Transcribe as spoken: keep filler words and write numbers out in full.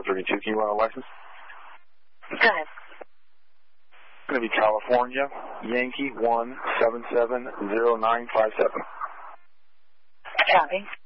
four thirty-two. Can you run a license? Go ahead. It's going to be California, Yankee one seven seven zero nine five seven. Copy.